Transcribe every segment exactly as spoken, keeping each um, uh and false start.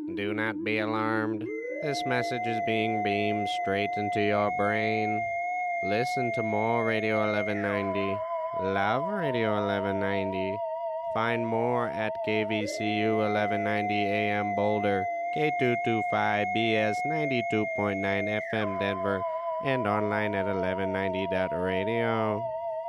Do not be alarmed. This message is being beamed straight into your brain. Listen to more Radio eleven ninety. Love Radio eleven ninety. Find more at K V C U eleven ninety A M Boulder, K two twenty-five B S ninety-two point nine F M Denver, and online at eleven ninety dot radio.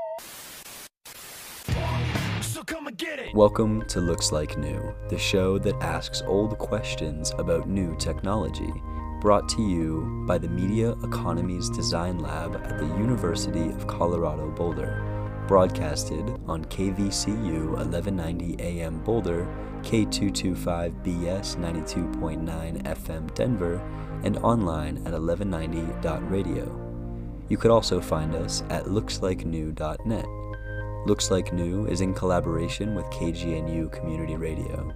Welcome to Looks Like New, the show that asks old questions about new technology, brought to you by the Media Economies Design Lab at the University of Colorado Boulder, broadcasted on K V C U eleven ninety A M Boulder, K two twenty-five B S ninety-two point nine F M Denver, and online at eleven ninety dot radio. You could also find us at looks like new dot net. Looks Like New is in collaboration with K G N U Community Radio.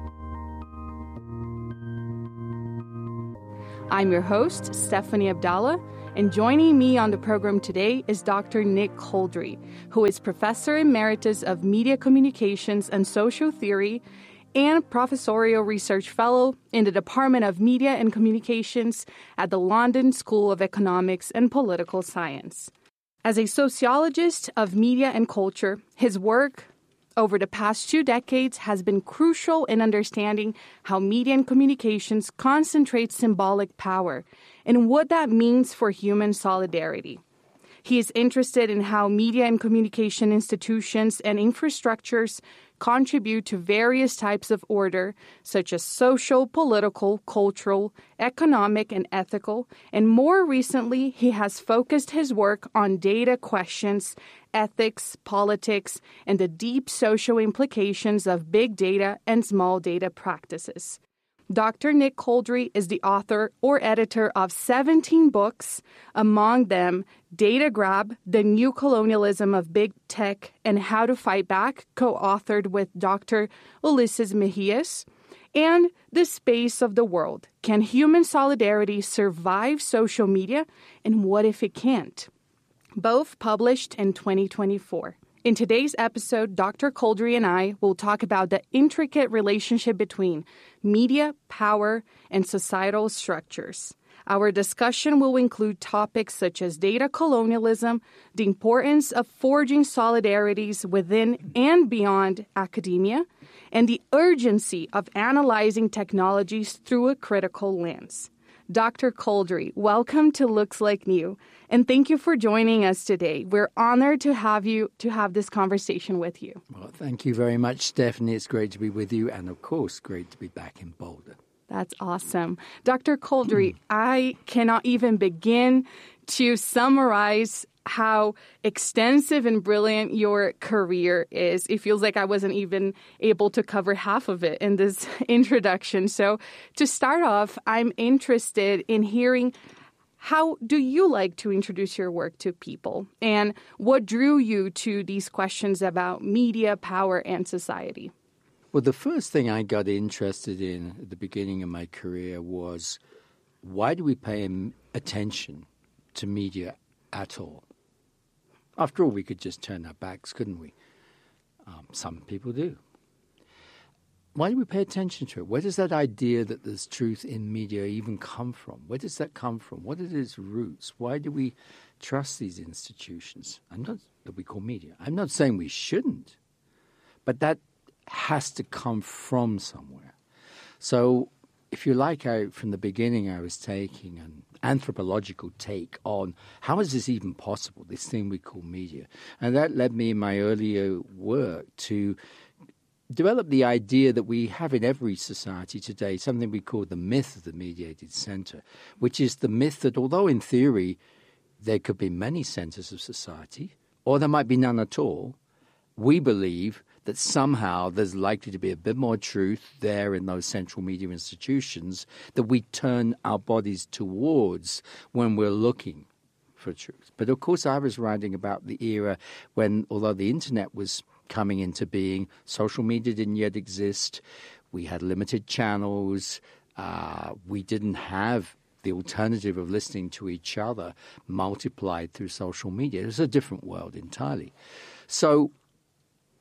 I'm your host, Stephanie Abdallah, and joining me on the program today is Doctor Nick Coldry, who is Professor Emeritus of Media Communications and Social Theory and Professorial Research Fellow in the Department of Media and Communications at the London School of Economics and Political Science. As a sociologist of media and culture, his work over the past two decades has been crucial in understanding how media and communications concentrate symbolic power and what that means for human solidarity. He is interested in how media and communication institutions and infrastructures contribute to various types of order, such as social, political, cultural, economic, and ethical. And more recently, he has focused his work on data questions, ethics, politics, and the deep social implications of big data and small data practices. Doctor Nick Coldry is the author or editor of seventeen books, among them Data Grab, The New Colonialism of Big Tech and How to Fight Back, co-authored with Doctor Ulises Mejias, and The Space of the World, Can Human Solidarity Survive Social Media, and What If It Can't? Both published in twenty twenty-four. In today's episode, Doctor Coldry and I will talk about the intricate relationship between media, power, and societal structures. Our discussion will include topics such as data colonialism, the importance of forging solidarities within and beyond academia, and the urgency of analyzing technologies through a critical lens. Doctor Coldry, welcome to Looks Like New, and thank you for joining us today. We're honored to have you to have this conversation with you. Well, thank you very much, Stephanie. It's great to be with you, and of course, great to be back in Boulder. That's awesome. Doctor Coldry, I cannot even begin to summarize how extensive and brilliant your career is. It feels like I wasn't even able to cover half of it in this introduction. So to start off, I'm interested in hearing, how do you like to introduce your work to people? And what drew you to these questions about media, power, and society? Well, the first thing I got interested in at the beginning of my career was, why do we pay attention to media at all? After all, we could just turn our backs, couldn't we? Um, some people do. Why do we pay attention to it? Where does that idea that there's truth in media even come from? Where does that come from? What are its roots? Why do we trust these institutions? I'm not that we call media. I'm not saying we shouldn't, but that has to come from somewhere. So, if you like, I, from the beginning, I was taking an anthropological take on how is this even possible, this thing we call media. And that led me in my earlier work to develop the idea that we have in every society today, something we call the myth of the mediated center, which is the myth that although in theory there could be many centers of society, or there might be none at all, we believe that somehow there's likely to be a bit more truth there in those central media institutions that we turn our bodies towards when we're looking for truth. But of course, I was writing about the era when, although the internet was coming into being, social media didn't yet exist, we had limited channels, uh, we didn't have the alternative of listening to each other multiplied through social media. It was a different world entirely. So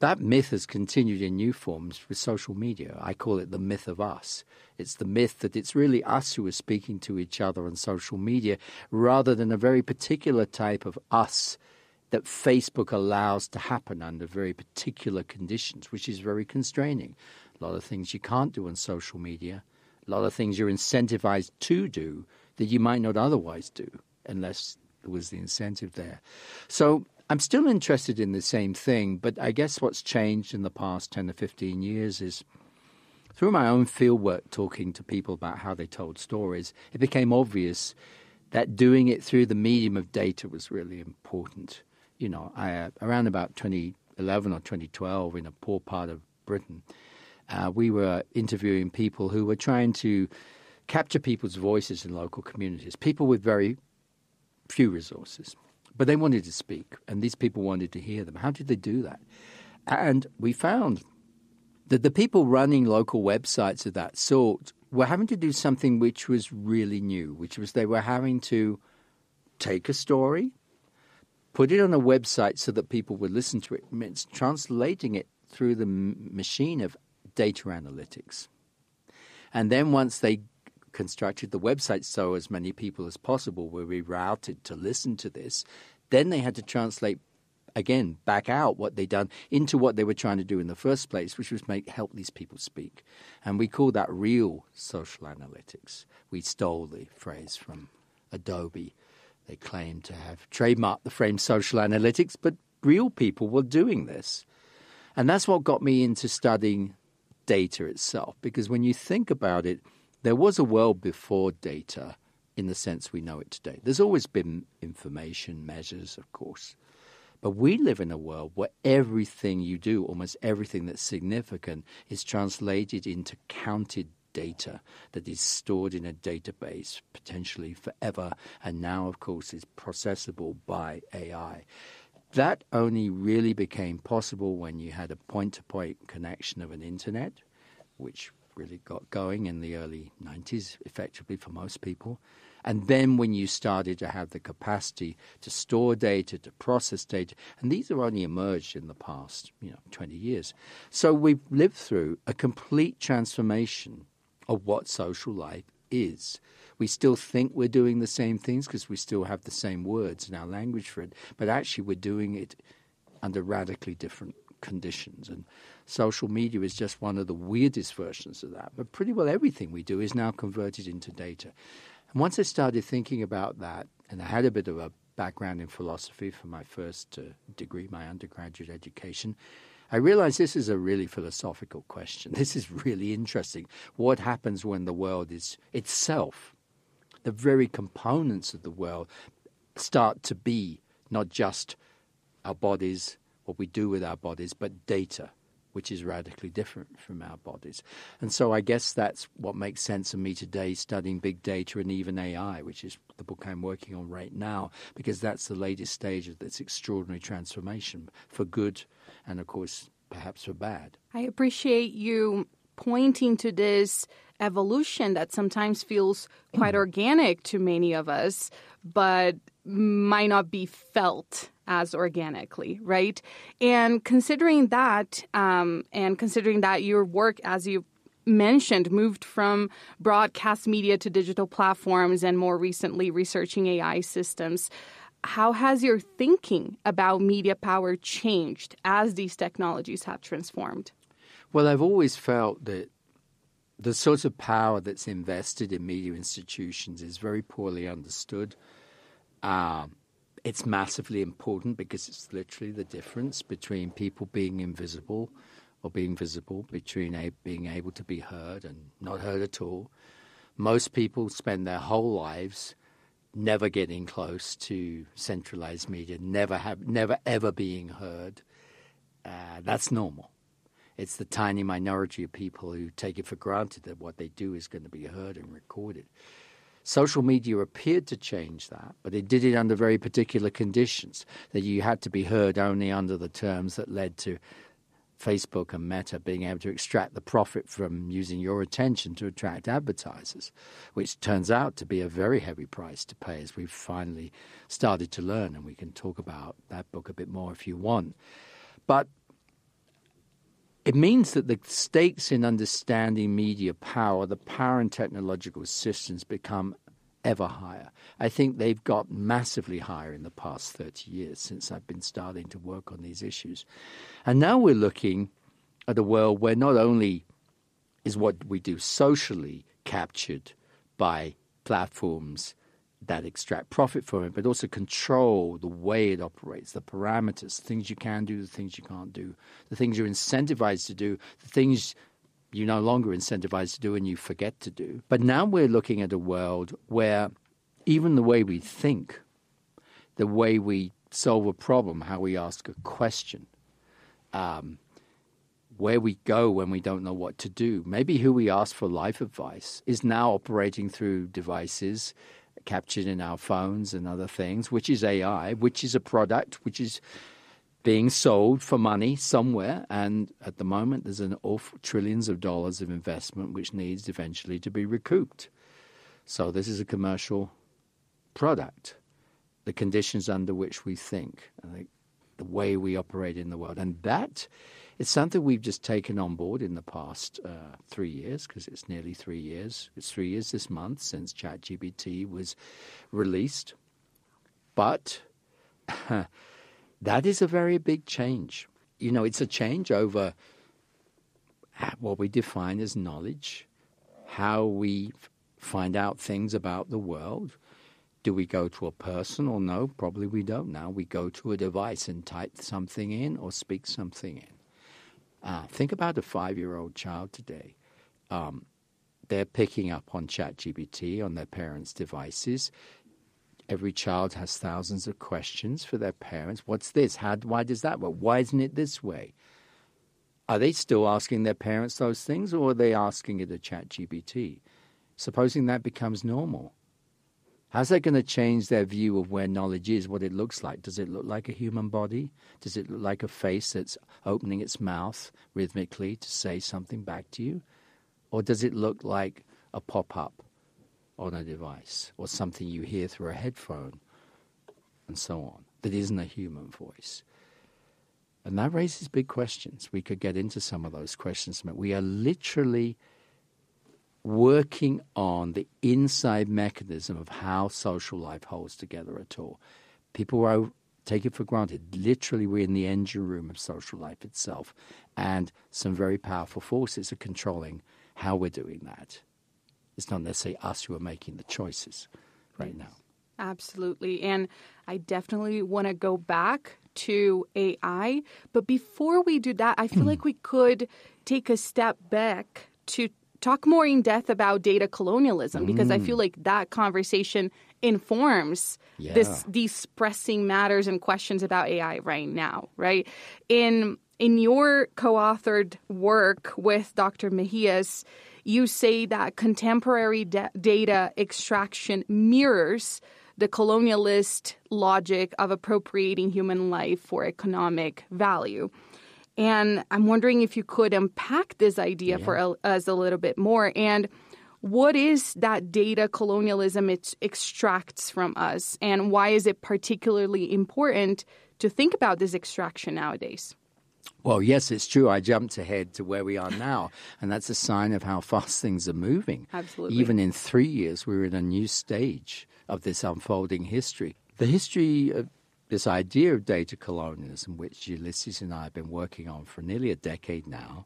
that myth has continued in new forms with social media. I call it the myth of us. It's the myth that it's really us who are speaking to each other on social media rather than a very particular type of us that Facebook allows to happen under very particular conditions, which is very constraining. A lot of things you can't do on social media, a lot of things you're incentivized to do that you might not otherwise do unless there was the incentive there. So I'm still interested in the same thing, but I guess what's changed in the past ten or fifteen years is through my own fieldwork talking to people about how they told stories, it became obvious that doing it through the medium of data was really important. You know, I, uh, around about twenty eleven or twenty twelve in a poor part of Britain, uh, we were interviewing people who were trying to capture people's voices in local communities, people with very few resources. But they wanted to speak, and these people wanted to hear them. How did they do that? And we found that the people running local websites of that sort were having to do something which was really new, which was they were having to take a story, put it on a website so that people would listen to it. It means translating it through the m- machine of data analytics. And then once they constructed the website so as many people as possible were rerouted to listen to this, then they had to translate, again, back out what they'd done into what they were trying to do in the first place, which was make help these people speak. And we call that real social analytics. We stole the phrase from Adobe. They claimed to have trademarked the phrase social analytics, but real people were doing this. And that's what got me into studying data itself, because when you think about it, there was a world before data in the sense we know it today. There's always been information measures, of course. But we live in a world where everything you do, almost everything that's significant, is translated into counted data that is stored in a database, potentially forever, and now, of course, is processable by A I. That only really became possible when you had a point-to-point connection of an internet, which really got going in the early nineties, effectively for most people. And then when you started to have the capacity to store data, to process data, and these have only emerged in the past, you know, twenty years. So we've lived through a complete transformation of what social life is. We still think we're doing the same things because we still have the same words in our language for it, but actually we're doing it under radically different conditions. And social media is just one of the weirdest versions of that. But pretty well everything we do is now converted into data. And once I started thinking about that, and I had a bit of a background in philosophy for my first uh, degree, my undergraduate education, I realized this is a really philosophical question. This is really interesting. What happens when the world is itself, the very components of the world, start to be not just our bodies, what we do with our bodies, but data, which is radically different from our bodies. And so I guess that's what makes sense of me today, studying big data and even A I, which is the book I'm working on right now, because that's the latest stage of this extraordinary transformation for good and, of course, perhaps for bad. I appreciate you pointing to this evolution that sometimes feels quite organic to many of us, but might not be felt as organically, right? And considering that, um, and considering that your work, as you mentioned, moved from broadcast media to digital platforms and more recently researching A I systems, how has your thinking about media power changed as these technologies have transformed? Well, I've always felt that the sort of power that's invested in media institutions is very poorly understood. Um, it's massively important because it's literally the difference between people being invisible or being visible, between a, being able to be heard and not heard at all. Most people spend their whole lives never getting close to centralized media, never have, never ever being heard. Uh, that's normal. It's the tiny minority of people who take it for granted that what they do is going to be heard and recorded. Social media appeared to change that, but it did it under very particular conditions, that you had to be heard only under the terms that led to Facebook and Meta being able to extract the profit from using your attention to attract advertisers, which turns out to be a very heavy price to pay, as we've finally started to learn, and we can talk about that book a bit more if you want. But it means that the stakes in understanding media power, the power in technological systems become ever higher. I think they've got massively higher in the past thirty years since I've been starting to work on these issues. And now we're looking at a world where not only is what we do socially captured by platforms that extract profit from it, but also control the way it operates, the parameters, the things you can do, the things you can't do, the things you're incentivized to do, the things you're no longer incentivized to do and you forget to do. But now we're looking at a world where even the way we think, the way we solve a problem, how we ask a question, um, where we go when we don't know what to do, maybe who we ask for life advice is now operating through devices captured in our phones and other things, which is A I, which is a product, which is being sold for money somewhere. And at the moment, there's an awful trillions of dollars of investment which needs eventually to be recouped. So this is a commercial product, the conditions under which we think, and the, the way we operate in the world. And that is something we've just taken on board in the past uh, three years, because it's nearly three years. It's three years this month since ChatGPT was released. But that is a very big change. You know, it's a change over what we define as knowledge, how we f- find out things about the world. Do we go to a person or no? Probably we don't now. We go to a device and type something in or speak something in. Uh, think about a five-year-old child today. Um, they're picking up on ChatGPT on their parents' devices. Every child has thousands of questions for their parents. What's this? How? Why does that work? Why isn't it this way? Are they still asking their parents those things, or are they asking it at ChatGPT? Supposing that becomes normal, how's that going to change their view of where knowledge is, what it looks like? Does it look like a human body? Does it look like a face that's opening its mouth rhythmically to say something back to you? Or does it look like a pop-up on a device or something you hear through a headphone and so on that isn't a human voice? And that raises big questions. We could get into some of those questions. We are literally working on the inside mechanism of how social life holds together at all. People are, take it for granted. Literally, we're in the engine room of social life itself, and some very powerful forces are controlling how we're doing that. It's not necessarily us who are making the choices right now. Absolutely. And I definitely want to go back to A I. But before we do that, I feel like we could take a step back to talk more in depth about data colonialism, because mm. I feel like that conversation informs yeah. this these pressing matters and questions about A I right now, right? In in your co-authored work with Doctor Mejias, you say that contemporary da- data extraction mirrors the colonialist logic of appropriating human life for economic value. And I'm wondering if you could unpack this idea yeah. for us a little bit more. And what is that data colonialism it extracts from us? And why is it particularly important to think about this extraction nowadays? Well, yes, it's true. I jumped ahead to where we are now, and that's a sign of how fast things are moving. Absolutely. Even in three years, we're in a new stage of this unfolding history. The history of this idea of data colonialism, which Ulysses and I have been working on for nearly a decade now,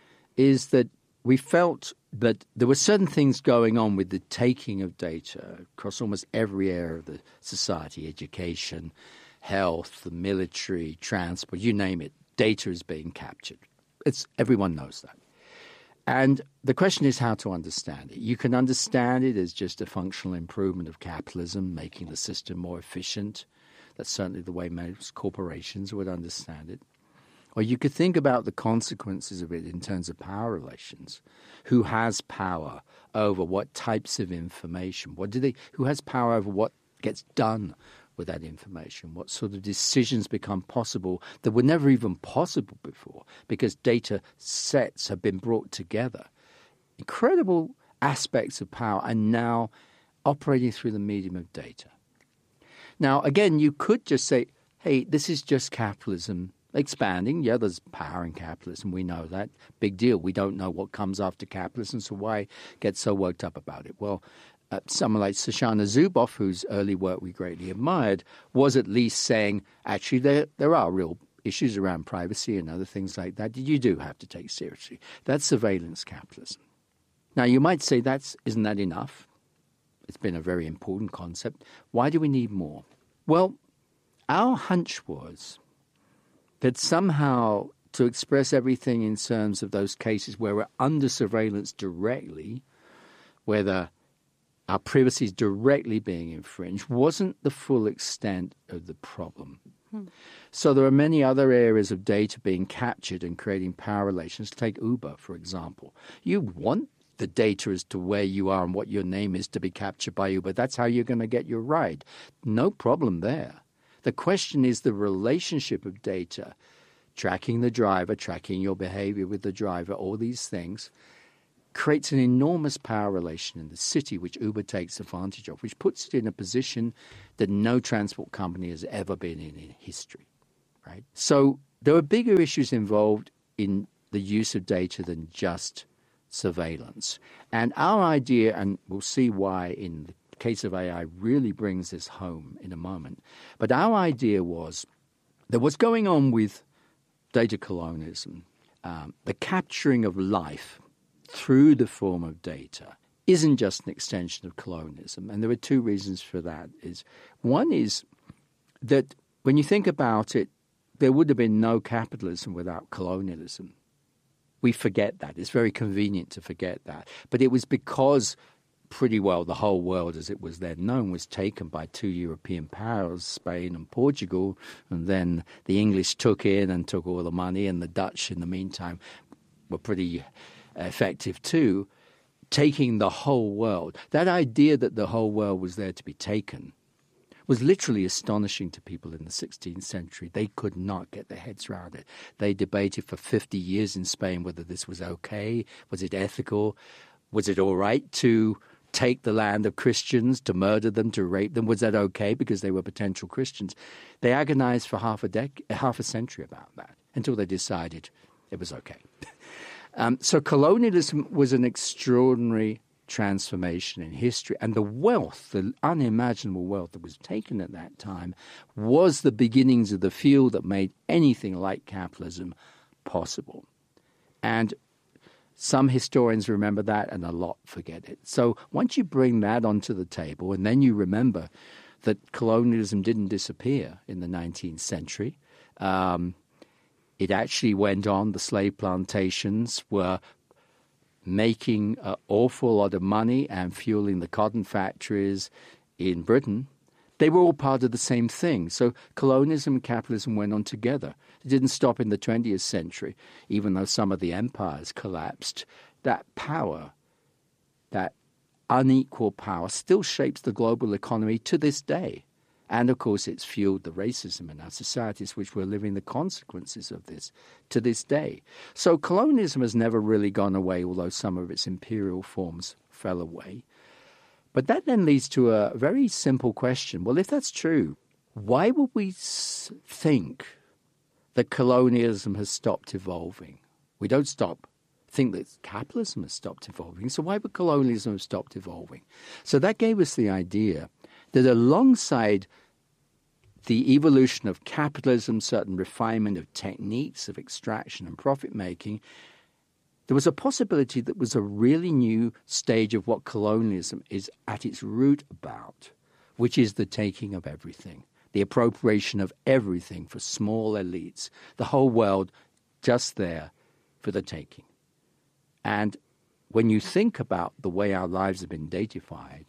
is that we felt that there were certain things going on with the taking of data across almost every area of the society, education, health, the military, transport, you name it. Data is being captured. It's everyone knows that. And the question is how to understand it. You can understand it as just a functional improvement of capitalism, making the system more efficient. That's certainly the way most corporations would understand it. Or you could think about the consequences of it in terms of power relations. Who has power over what types of information? What do they? Who has power over what gets done with that information? What sort of decisions become possible that were never even possible before because data sets have been brought together? Incredible aspects of power are now operating through the medium of data. Now, again, you could just say, hey, this is just capitalism expanding. Yeah, there's power in capitalism. We know that. Big deal. We don't know what comes after capitalism, so why get so worked up about it? Well, uh, someone like Shoshana Zuboff, whose early work we greatly admired, was at least saying, actually, there there are real issues around privacy and other things like that that you do have to take seriously. That's surveillance capitalism. Now, you might say, that's isn't that enough? It's been a very important concept. Why do we need more? Well, our hunch was that somehow to express everything in terms of those cases where we're under surveillance directly, whether our privacy is directly being infringed, wasn't the full extent of the problem. Hmm. So there are many other areas of data being captured and creating power relations. Take Uber, for example. You want the data as to where you are and what your name is to be captured by Uber. That's how you're going to get your ride. No problem there. The question is the relationship of data, tracking the driver, tracking your behavior with the driver, all these things, creates an enormous power relation in the city, which Uber takes advantage of, which puts it in a position that no transport company has ever been in in history, right? So there are bigger issues involved in the use of data than just surveillance. And our idea, and we'll see why in the case of A I really brings this home in a moment, but our idea was that what's going on with data colonialism, um, the capturing of life through the form of data, isn't just an extension of colonialism. And there are two reasons for that. Is one is that when you think about it, there would have been no capitalism without colonialism. We forget that. It's very convenient to forget that. But it was because pretty well the whole world, as it was then known, was taken by two European powers, Spain and Portugal, and then the English took in and took all the money, and the Dutch, in the meantime, were pretty effective too, taking the whole world. That idea that the whole world was there to be taken was literally astonishing to people in the sixteenth century. They could not get their heads around it. They debated for fifty years in Spain whether this was okay, was it ethical, was it all right to take the land of Christians, to murder them, to rape them? Was that okay because they were potential Christians? They agonized for half a dec- half a century about that until they decided it was okay. um, so colonialism was an extraordinary transformation in history, and the wealth, the unimaginable wealth that was taken at that time, was the beginnings of the fuel that made anything like capitalism possible. And some historians remember that, and a lot forget it. So once you bring that onto the table, and then you remember that colonialism didn't disappear in the nineteenth century, um, it actually went on. The slave plantations were making an awful lot of money and fueling the cotton factories in Britain. They were all part of the same thing. So colonialism and capitalism went on together. It didn't stop in the twentieth century, even though some of the empires collapsed. That power, that unequal power, still shapes the global economy to this day. And, of course, it's fueled the racism in our societies, which we're living the consequences of this to this day. So colonialism has never really gone away, although some of its imperial forms fell away. But that then leads to a very simple question. Well, if that's true, why would we think that colonialism has stopped evolving? We don't stop think that capitalism has stopped evolving. So why would colonialism have stopped evolving? So that gave us the idea that alongside the evolution of capitalism, certain refinement of techniques of extraction and profit-making, there was a possibility that was a really new stage of what colonialism is at its root about, which is the taking of everything, the appropriation of everything for small elites, the whole world just there for the taking. And when you think about the way our lives have been datified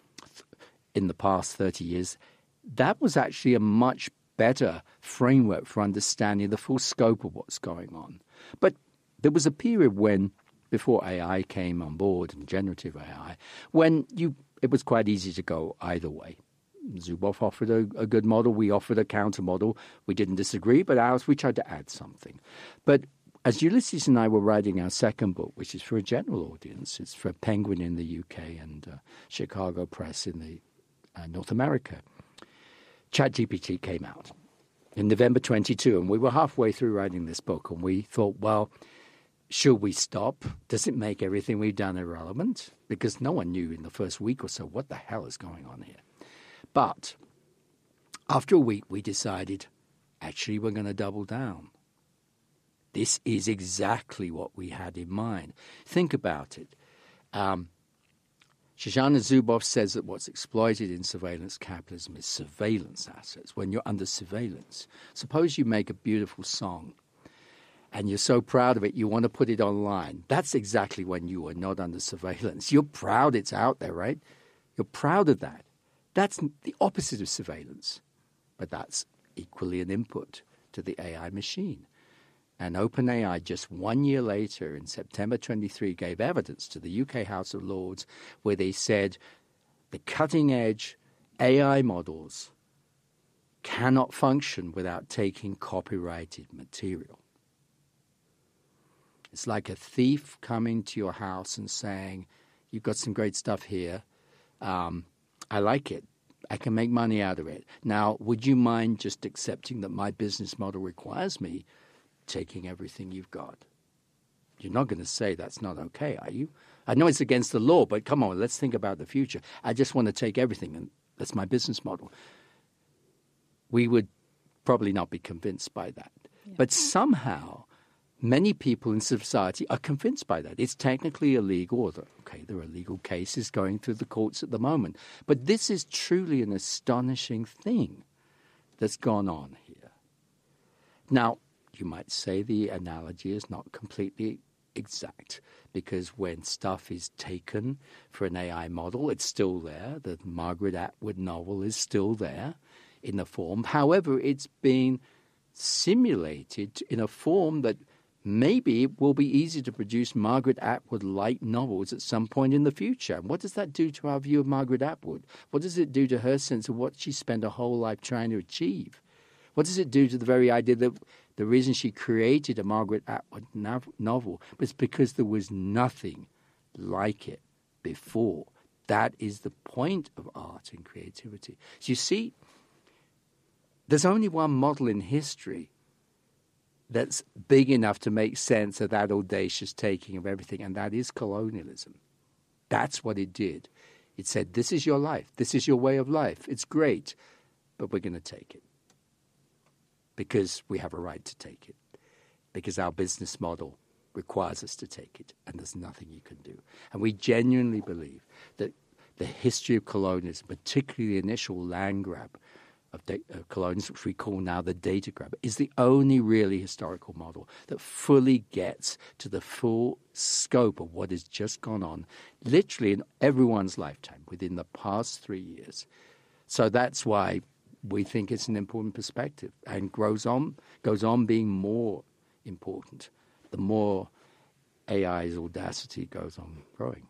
in the past thirty years, that was actually a much better framework for understanding the full scope of what's going on. But there was a period when, before A I came on board, and generative A I, when you it was quite easy to go either way. Zuboff offered a, a good model. We offered a counter model. We didn't disagree, but ours, we tried to add something. But as Ulysses and I were writing our second book, which is for a general audience, it's for Penguin in the U K and uh, Chicago Press in the uh, North America, ChatGPT came out. in November twenty-two, and we were halfway through writing this book, and we thought, well, should we stop? Does it make everything we've done irrelevant? Because no one knew in the first week or so what the hell is going on here. But after a week, we decided, actually, we're going to double down. This is exactly what we had in mind. Think about it. Um, Shoshana Zuboff says that what's exploited in surveillance capitalism is surveillance assets. When you're under surveillance, suppose you make a beautiful song and you're so proud of it, you want to put it online. That's exactly when you are not under surveillance. You're proud it's out there, right? You're proud of that. That's the opposite of surveillance. But that's equally an input to the A I machine. And OpenAI, just one year later, in September twenty-three, gave evidence to the U K House of Lords where they said the cutting-edge A I models cannot function without taking copyrighted material. It's like a thief coming to your house and saying, you've got some great stuff here. Um, I like it. I can make money out of it. Now, would you mind just accepting that my business model requires me taking everything you've got? You're not going to say that's not okay, are you? I know it's against the law, but come on, let's think about the future. I just want to take everything, and that's my business model. We would probably not be convinced by that. Yeah. But somehow, many people in society are convinced by that. It's technically illegal. Or the, okay, there are legal cases going through the courts at the moment. But this is truly an astonishing thing that's gone on here. Now, you might say the analogy is not completely exact, because when stuff is taken for an A I model, it's still there. The Margaret Atwood novel is still there in the form. However, it's being simulated in a form that maybe it will be easy to produce Margaret Atwood-like novels at some point in the future. What does that do to our view of Margaret Atwood? What does it do to her sense of what she spent her whole life trying to achieve? What does it do to the very idea that the reason she created a Margaret Atwood novel was because there was nothing like it before? That is the point of art and creativity. So you see, there's only one model in history that's big enough to make sense of that audacious taking of everything, and that is colonialism. That's what it did. It said, this is your life. This is your way of life. It's great, but we're going to take it. Because we have a right to take it, because our business model requires us to take it, and there's nothing you can do. And we genuinely believe that the history of colonialism, particularly the initial land grab of, da- of colonialism, which we call now the data grab, is the only really historical model that fully gets to the full scope of what has just gone on, literally in everyone's lifetime within the past three years. So that's why we think it's an important perspective, and grows on, goes on being more important the more A I's audacity goes on growing.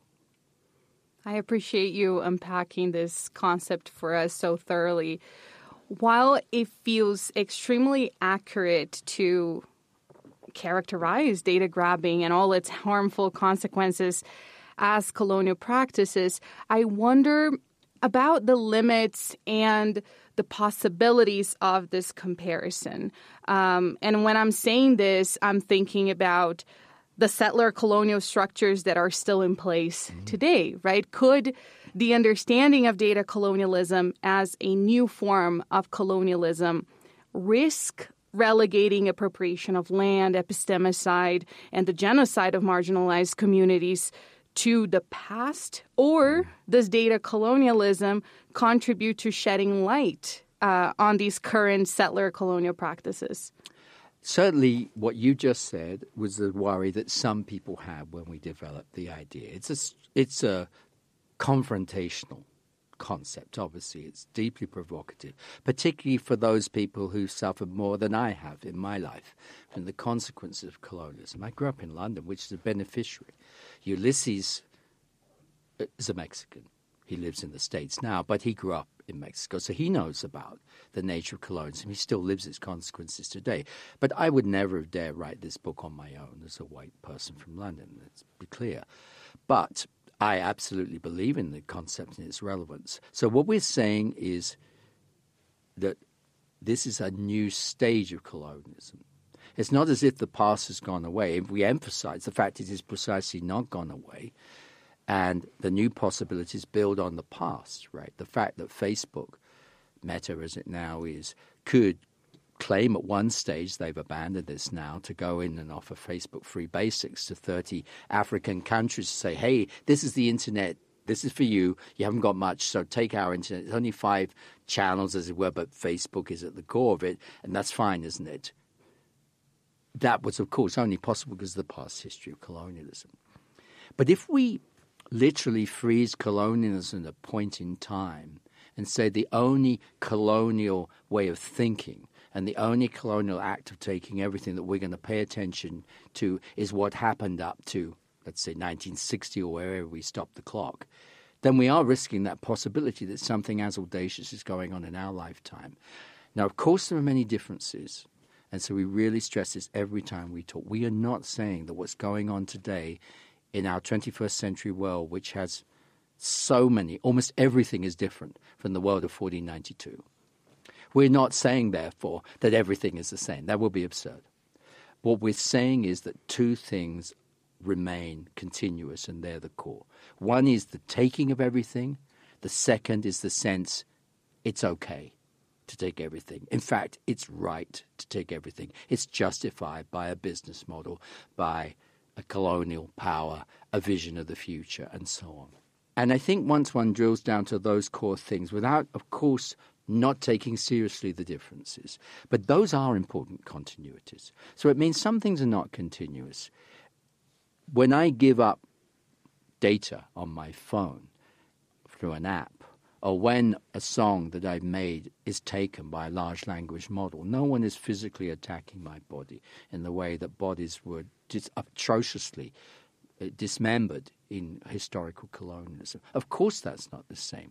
I appreciate you unpacking this concept for us so thoroughly. While it feels extremely accurate to characterize data grabbing and all its harmful consequences as colonial practices, I wonder about the limits and the possibilities of this comparison. Um, and when I'm saying this, I'm thinking about the settler colonial structures that are still in place mm-hmm. today, right? Could the understanding of data colonialism as a new form of colonialism risk relegating appropriation of land, epistemicide, and the genocide of marginalized communities to the past? Or does data colonialism contribute to shedding light uh, on these current settler colonial practices? Certainly what you just said was the worry that some people had when we developed the idea. It's a, it's a confrontational concept, obviously. It's deeply provocative, particularly for those people who suffered more than I have in my life from the consequences of colonialism. I grew up in London, which is a beneficiary. Ulysses is a Mexican. He lives in the States now, but he grew up in Mexico, so he knows about the nature of colonialism. He still lives its consequences today. But I would never have dared write this book on my own as a white person from London, let's be clear. But I absolutely believe in the concept and its relevance. So what we're saying is that this is a new stage of colonialism. It's not as if the past has gone away. If we emphasize the fact it is precisely not gone away, and the new possibilities build on the past, right? The fact that Facebook, Meta as it now is, could claim at one stage, they've abandoned this now, to go in and offer Facebook free basics to thirty African countries to say, hey, this is the internet, this is for you, you haven't got much, so take our internet. It's only five channels, as it were, but Facebook is at the core of it, and that's fine, isn't it? That was, of course, only possible because of the past history of colonialism. But if we literally freeze colonialism at a point in time and say the only colonial way of thinking and the only colonial act of taking everything that we're going to pay attention to is what happened up to, let's say, nineteen sixty or wherever we stop the clock, then we are risking that possibility that something as audacious is going on in our lifetime. Now, of course, there are many differences, and so we really stress this every time we talk. We are not saying that what's going on today in our twenty-first century world, which has so many, almost everything is different from the world of fourteen ninety-two. We're not saying, therefore, that everything is the same. That would be absurd. What we're saying is that two things remain continuous, and they're the core. One is the taking of everything. The second is the sense it's okay to take everything. In fact, it's right to take everything. It's justified by a business model, by a colonial power, a vision of the future, and so on. And I think once one drills down to those core things, without, of course, not taking seriously the differences, but those are important continuities. So it means some things are not continuous. When I give up data on my phone through an app, or when a song that I've made is taken by a large language model, no one is physically attacking my body in the way that bodies were dis- atrociously uh, dismembered in historical colonialism. Of course that's not the same.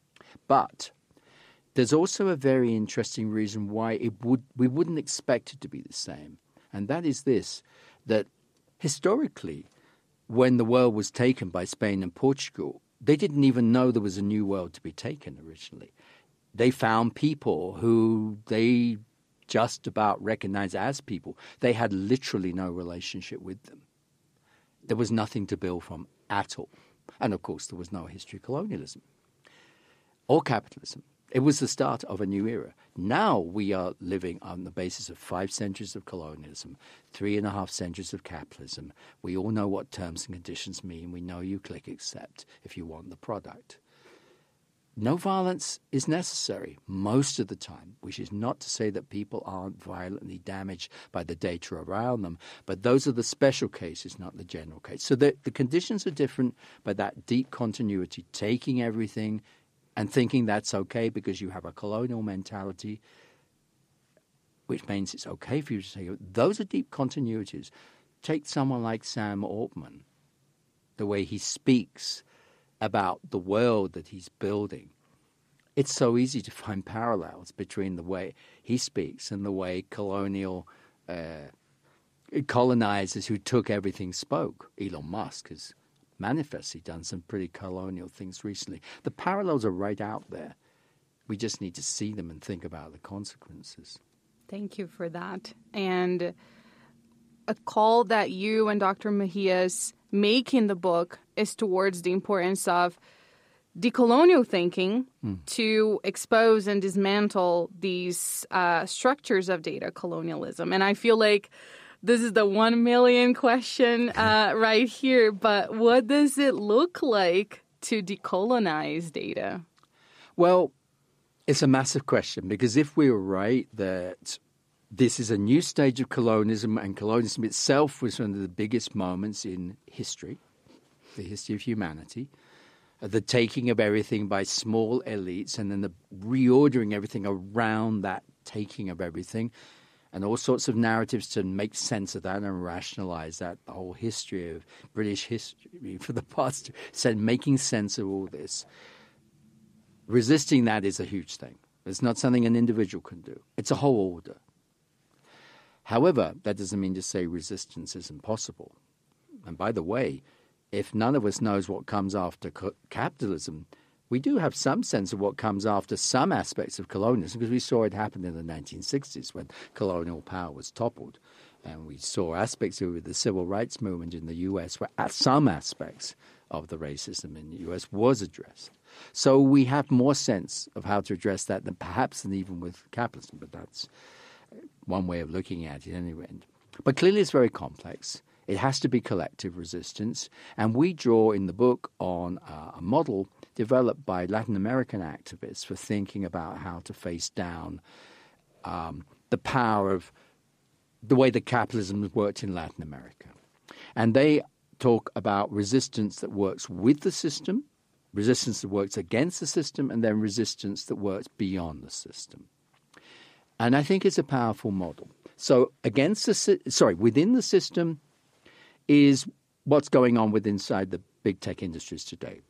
But there's also a very interesting reason why it would we wouldn't expect it to be the same. And that is this, that historically, when the world was taken by Spain and Portugal, they didn't even know there was a new world to be taken originally. They found people who they just about recognized as people. They had literally no relationship with them. There was nothing to build from at all. And of course, there was no history of colonialism or capitalism. It was the start of a new era. Now we are living on the basis of five centuries of colonialism, three and a half centuries of capitalism. We all know what terms and conditions mean. We know you click accept if you want the product. No violence is necessary most of the time, which is not to say that people aren't violently damaged by the data around them, but those are the special cases, not the general case. So the, the conditions are different, but that deep continuity, taking everything and thinking that's okay because you have a colonial mentality, which means it's okay for you to say, those are deep continuities. Take someone like Sam Altman, the way he speaks about the world that he's building. It's so easy to find parallels between the way he speaks and the way colonial uh, colonizers who took everything spoke. Elon Musk has manifestly done some pretty colonial things recently. The parallels are right out there. We just need to see them and think about the consequences. Thank you for that. And a call that you and Doctor Mejias make in the book is towards the importance of decolonial thinking mm. to expose and dismantle these uh, structures of data colonialism. And I feel like this is the one million question uh, right here, but what does it look like to decolonize data? Well, it's a massive question, because if we were right that this is a new stage of colonialism, and colonialism itself was one of the biggest moments in history, the history of humanity, the taking of everything by small elites and then the reordering everything around that taking of everything, and all sorts of narratives to make sense of that and rationalize that, the whole history of British history for the past, said making sense of all this. Resisting that is a huge thing. It's not something an individual can do. It's a whole order. However, that doesn't mean to say resistance is impossible. And by the way, if none of us knows what comes after co- capitalism, we do have some sense of what comes after some aspects of colonialism, because we saw it happen in the nineteen sixties when colonial power was toppled. And we saw aspects of the civil rights movement in the U S where some aspects of the racism in the U S was addressed. So we have more sense of how to address that than perhaps than even with capitalism, but that's one way of looking at it anyway. But clearly it's very complex. It has to be collective resistance. And we draw in the book on uh, a model developed by Latin American activists for thinking about how to face down um, the power of the way that capitalism has worked in Latin America. And they talk about resistance that works with the system, resistance that works against the system, and then resistance that works beyond the system. And I think it's a powerful model. So against the sorry, within the system is what's going on with inside the big tech industries today.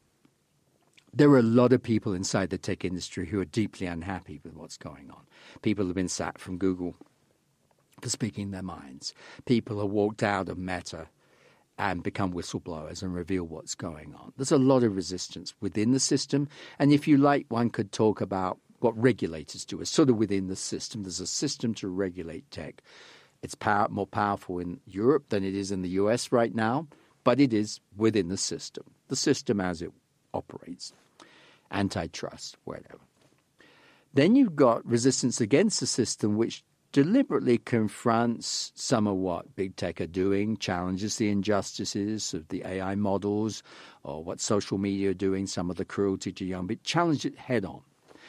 There are a lot of people inside the tech industry who are deeply unhappy with what's going on. People have been sacked from Google for speaking their minds. People have walked out of Meta and become whistleblowers and reveal what's going on. There's a lot of resistance within the system. And if you like, one could talk about what regulators do. It's sort of within the system. There's a system to regulate tech. It's power, more powerful in Europe than it is in the U S right now, but it is within the system, the system as it operates, antitrust, whatever. Then you've got resistance against the system, which deliberately confronts some of what big tech are doing, challenges the injustices of the A I models or what social media are doing, some of the cruelty to young people, challenge it head on.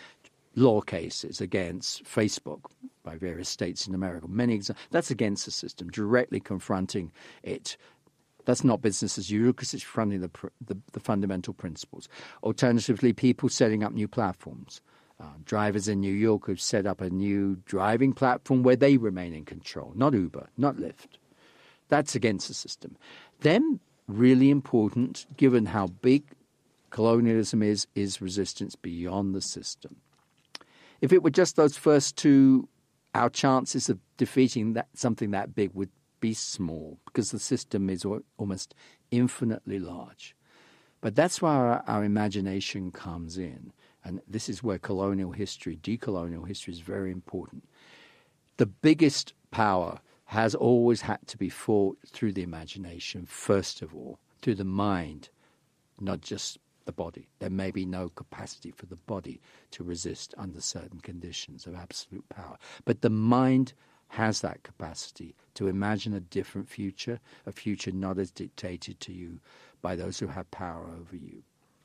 Law cases against Facebook by various states in America, many examples. That's against the system, directly confronting it. That's not business as usual because it's confronting the, the, the fundamental principles. Alternatively, people setting up new platforms. Uh, drivers in New York have set up a new driving platform where they remain in control, not Uber, not Lyft. That's against the system. Then, really important, given how big colonialism is, is resistance beyond the system. If it were just those first two, our chances of defeating that something that big would be small because the system is almost infinitely large. But that's where our, our imagination comes in. And this is where colonial history, decolonial history is very important. The biggest power has always had to be fought through the imagination, first of all, through the mind, not just the body. There may be no capacity for the body to resist under certain conditions of absolute power. But the mind has that capacity to imagine a different future, a future not as dictated to you by those who have power over you.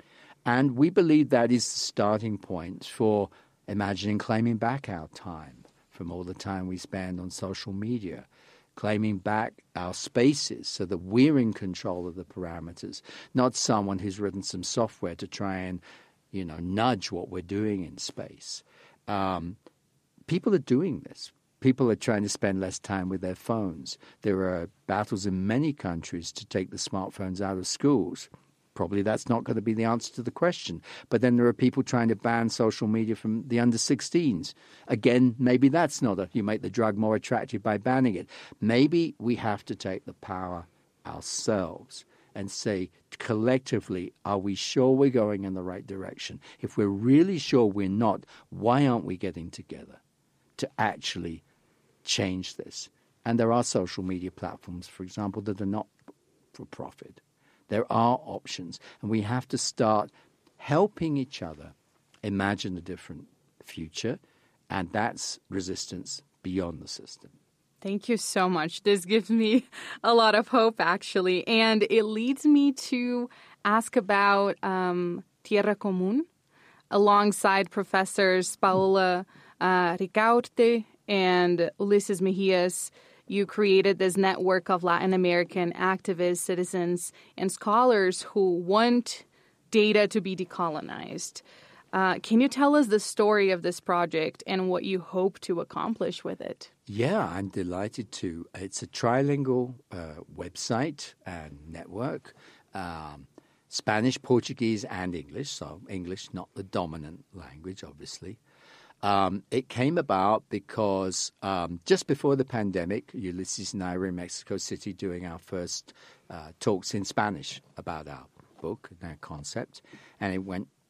And we believe that is the starting point for imagining claiming back our time from all the time we spend on social media, claiming back our spaces so that we're in control of the parameters, not someone who's written some software to try and, you know, nudge what we're doing in space. Um, people are doing this. People are trying to spend less time with their phones. There are battles in many countries to take the smartphones out of schools. Probably that's not going to be the answer to the question. But then there are people trying to ban social media from the under sixteens. Again, maybe that's not a, you make the drug more attractive by banning it. Maybe we have to take the power ourselves and say collectively, are we sure we're going in the right direction? If we're really sure we're not, why aren't we getting together to actually change this? And there are social media platforms, for example, that are not for profit. There are options, and we have to start helping each other imagine a different future, and that's resistance beyond the system. Thank you so much. This gives me a lot of hope, actually, and it leads me to ask about um, Tierra Común, alongside Professors Paola uh, Ricaurte and Ulises Mejias. You created this network of Latin American activists, citizens, and scholars who want data to be decolonized. Uh, can you tell us the story of this project and what you hope to accomplish with it? Yeah, I'm delighted to. It's a trilingual uh, website and network, um, Spanish, Portuguese, and English. So English, not the dominant language, obviously. Um, it came about because um, just before the pandemic, Ulises and I were in Mexico City doing our first uh, talks in Spanish about our book and our concept, and it went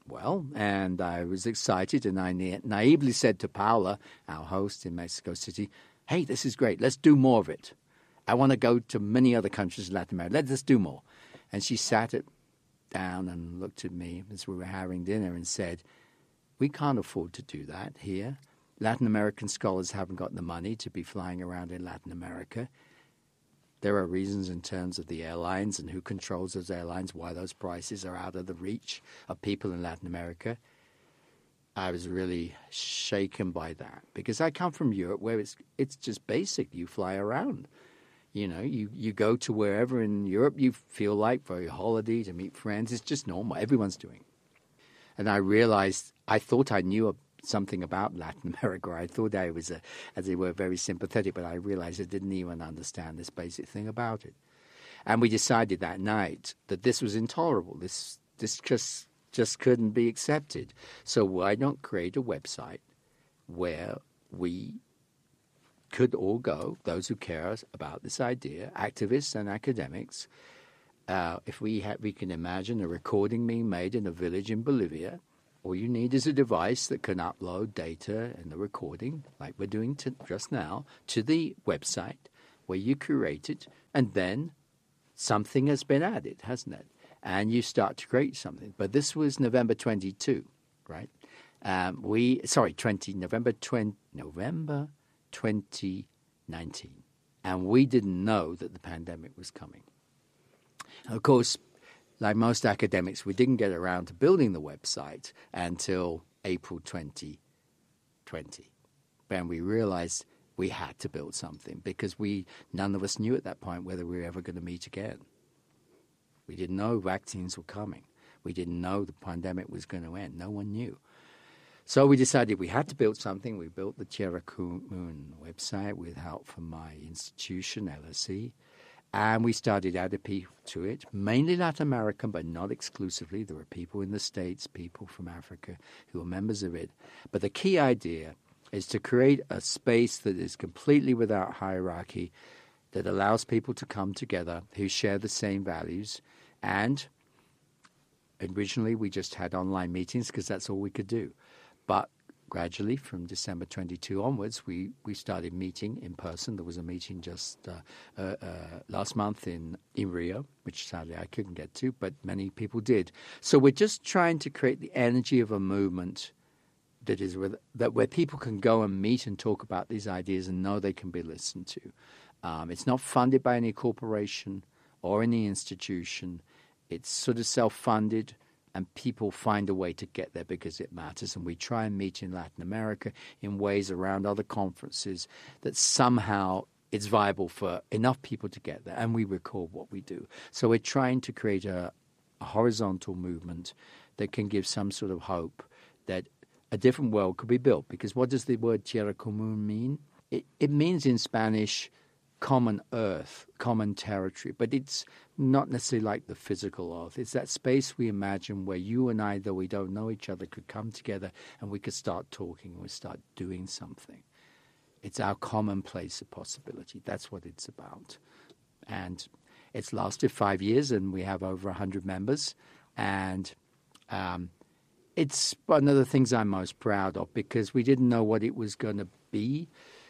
Well, and I was excited, and I na- naively said to Paula, our host in Mexico City, hey, this is great. Let's do more of it. I want to go to many other countries in Latin America. Let's do more. And she sat it down and looked at me as we were having dinner and said, we can't afford to do that here. Latin American scholars haven't got the money to be flying around in Latin America. There are reasons in terms of the airlines and who controls those airlines, why those prices are out of the reach of people in Latin America. I was really shaken by that because I come from Europe where it's it's just basic. You fly around. You know, you, you go to wherever in Europe you feel like for a holiday to meet friends. It's just normal. Everyone's doing it. And I realized I thought I knew something about Latin America. I thought I was, a, as it were, very sympathetic, but I realized I didn't even understand this basic thing about it. And we decided that night that this was intolerable. This this just just couldn't be accepted. So why not create a website where we could all go, those who care about this idea, activists and academics. Uh, if we ha- we can imagine a recording being made in a village in Bolivia, all you need is a device that can upload data and the recording, like we're doing to, just now, to the website where you curate it, and then something has been added, hasn't it? And you start to create something. But this was November twenty-second, right? Um, we sorry, twenty November twenty November twenty nineteen, and we didn't know that the pandemic was coming. Of course, like most academics, we didn't get around to building the website until April twenty twenty, when we realized we had to build something because we none of us knew at that point whether we were ever going to meet again. We didn't know vaccines were coming. We didn't know the pandemic was going to end. No one knew. So we decided we had to build something. We built the Tierra Común website with help from my institution, L S E. And we started adding people to it, mainly Latin American, but not exclusively. There were people in the States, people from Africa who were members of it. But the key idea is to create a space that is completely without hierarchy, that allows people to come together who share the same values. And originally we just had online meetings because that's all we could do. But gradually, from December twenty-second onwards, we, we started meeting in person. There was a meeting just uh, uh, uh, last month in, in Rio, which sadly I couldn't get to, but many people did. So we're just trying to create the energy of a movement that is with, that where people can go and meet and talk about these ideas and know they can be listened to. Um, it's not funded by any corporation or any institution. It's sort of self-funded. And people find a way to get there because it matters. And we try and meet in Latin America in ways around other conferences that somehow it's viable for enough people to get there. And we record what we do. So we're trying to create a, a horizontal movement that can give some sort of hope that a different world could be built. Because what does the word Tierra Común mean? It, it means in Spanish common earth, common territory, but it's not necessarily like the physical earth. It's that space we imagine where you and I, though we don't know each other, could come together and we could start talking and we start doing something. It's our common place of possibility. That's what it's about. And it's lasted five years and we have over one hundred members. And um, it's one of the things I'm most proud of because we didn't know what it was going to be.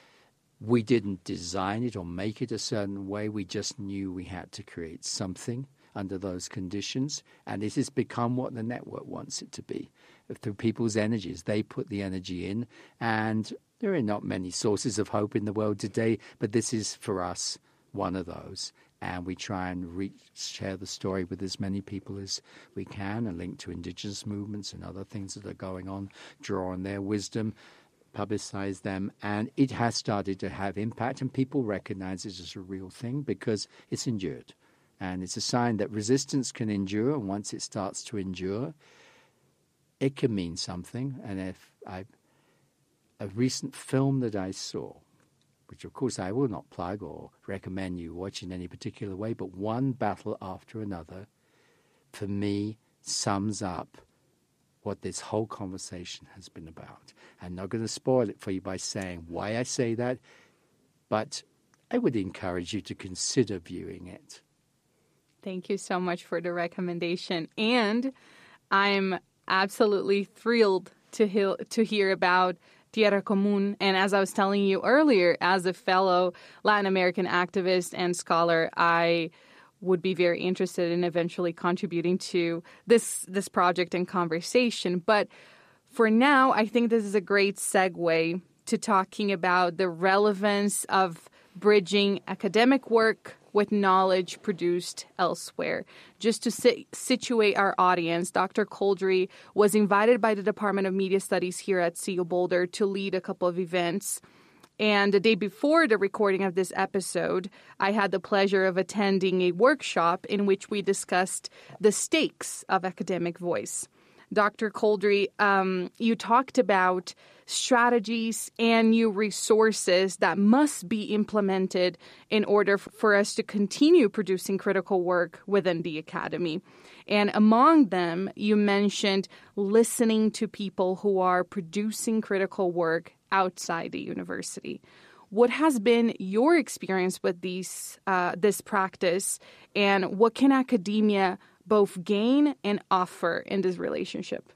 We didn't design it or make it a certain way. We just knew we had to create something under those conditions. And it has become what the network wants it to be. Through people's energies, they put the energy in. And there are not many sources of hope in the world today, but this is, for us, one of those. And we try and reach, share the story with as many people as we can and link to indigenous movements and other things that are going on, draw on their wisdom, publicize them, and it has started to have impact, and people recognize it as a real thing because it's endured. And it's a sign that resistance can endure, and once it starts to endure, it can mean something. And if I, a recent film that I saw, which of course I will not plug or recommend you watch in any particular way, but One Battle After Another, for me, sums up what this whole conversation has been about. I'm not going to spoil it for you by saying why I say that, but I would encourage you to consider viewing it. Thank you so much for the recommendation. And I'm absolutely thrilled to hear, to hear about Tierra Común. And as I was telling you earlier, as a fellow Latin American activist and scholar, I would be very interested in eventually contributing to this this project and conversation. But for now, I think this is a great segue to talking about the relevance of bridging academic work with knowledge produced elsewhere. Just to si- situate our audience, Doctor Couldry was invited by the Department of Media Studies here at C U Boulder to lead a couple of events. And the day before the recording of this episode, I had the pleasure of attending a workshop in which we discussed the stakes of academic voice. Doctor Couldry, um, you talked about strategies and new resources that must be implemented in order f- for us to continue producing critical work within the academy. And among them, you mentioned listening to people who are producing critical work outside the university. What has been your experience with these uh, this practice, and what can academia both gain and offer in this relationship?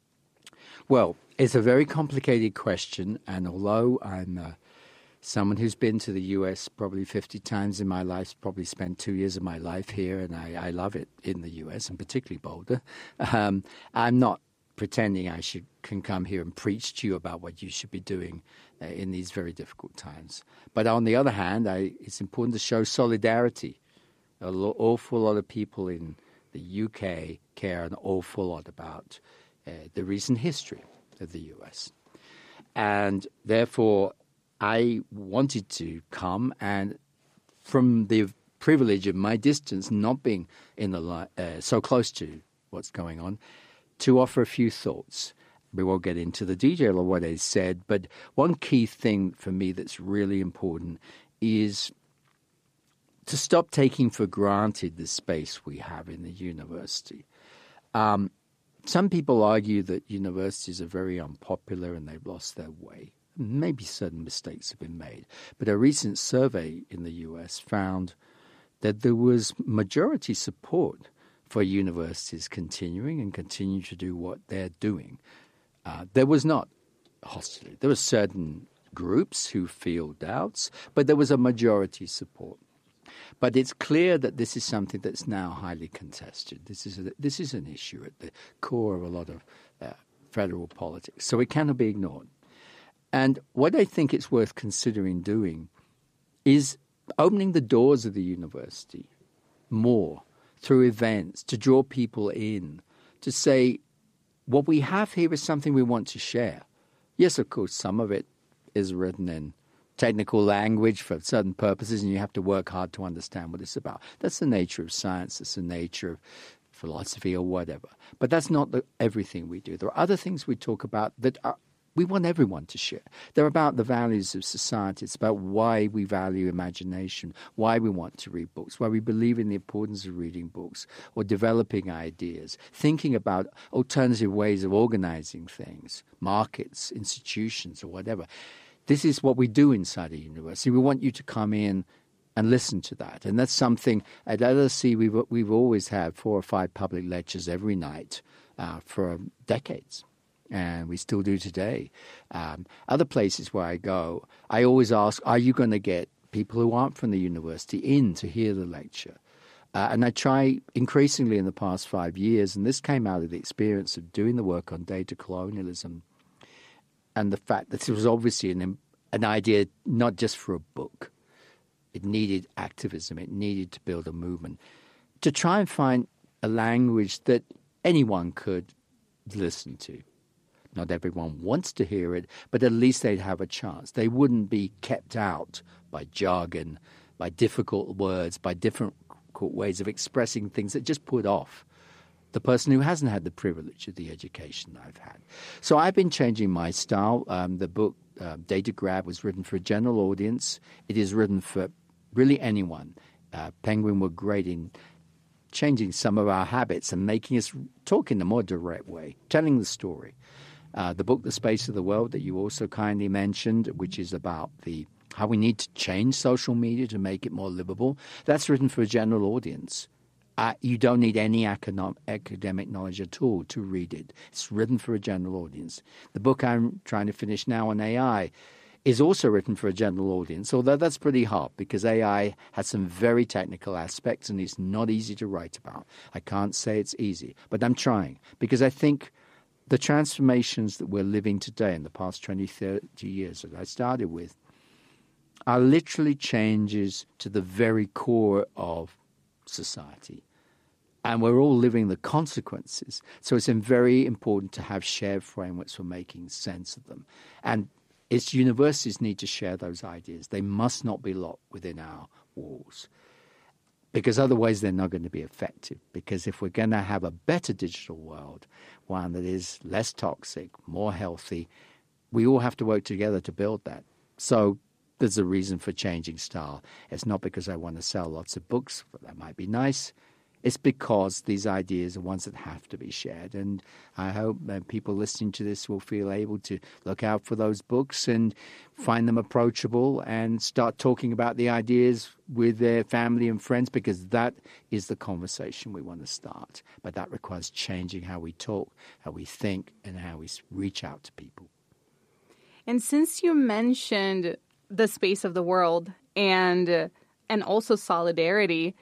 Well, it's a very complicated question, and although I'm uh, someone who's been to the U S probably fifty times in my life, probably spent two years of my life here, and I, I love it in the U S, and particularly Boulder, um, I'm not pretending I should can come here and preach to you about what you should be doing uh, in these very difficult times. But on the other hand, I, it's important to show solidarity. An awful lot of people in the U K care an awful lot about uh, the recent history of the U S. And therefore, I wanted to come and, from the privilege of my distance, not being in the li- uh, so close to what's going on, to offer a few thoughts. We won't get into the detail of what I said, but one key thing for me that's really important is to stop taking for granted the space we have in the university. Um, some people argue that universities are very unpopular and they've lost their way. Maybe certain mistakes have been made. But a recent survey in the U S found that there was majority support for universities continuing and continue to do what they're doing. Uh, there was not hostility. There were certain groups who feel doubts, but there was a majority support. But it's clear that this is something that's now highly contested. This is a, this is an issue at the core of a lot of uh, federal politics, so it cannot be ignored. And what I think it's worth considering doing is opening the doors of the university more through events, to draw people in, to say, what we have here is something we want to share. Yes, of course, some of it is written in technical language for certain purposes, and you have to work hard to understand what it's about. That's the nature of science. That's the nature of philosophy or whatever. But that's not the, everything we do. There are other things we talk about that are, we want everyone to share. They're about the values of society. It's about why we value imagination, why we want to read books, why we believe in the importance of reading books or developing ideas, thinking about alternative ways of organizing things, markets, institutions, or whatever. This is what we do inside a university. We want you to come in and listen to that. And that's something at L S C we've, we've always had four or five public lectures every night uh, for decades. And we still do today. Um, other places where I go, I always ask, are you going to get people who aren't from the university in to hear the lecture? Uh, and I try increasingly in the past five years, and this came out of the experience of doing the work on data colonialism and the fact that it was obviously an, an idea not just for a book. It needed activism. It needed to build a movement. To try and find a language that anyone could listen to. Not everyone wants to hear it, but at least they'd have a chance. They wouldn't be kept out by jargon, by difficult words, by different ways of expressing things that just put off the person who hasn't had the privilege of the education I've had. So I've been changing my style. Um, the book, uh, Data Grab, was written for a general audience. It is written for really anyone. Uh, Penguin were great in changing some of our habits and making us talk in a more direct way, telling the story. Uh, the book, The Space of the World, that you also kindly mentioned, which is about the how we need to change social media to make it more livable, that's written for a general audience. Uh, you don't need any academic, academic knowledge at all to read it. It's written for a general audience. The book I'm trying to finish now on A I is also written for a general audience, although that's pretty hard because A I has some very technical aspects and it's not easy to write about. I can't say it's easy, but I'm trying because I think the transformations that we're living today in the past twenty, thirty years that I started with are literally changes to the very core of society. And we're all living the consequences. So it's very important to have shared frameworks for making sense of them. And its universities need to share those ideas. They must not be locked within our walls, because otherwise they're not going to be effective. Because if we're going to have a better digital world, one that is less toxic, more healthy, we all have to work together to build that. So there's a reason for changing style. It's not because I want to sell lots of books, but that might be nice. It's because these ideas are ones that have to be shared. And I hope that people listening to this will feel able to look out for those books and find them approachable and start talking about the ideas with their family and friends, because that is the conversation we want to start. But that requires changing how we talk, how we think, and how we reach out to people. And since you mentioned the space of the world and uh, and also solidarity,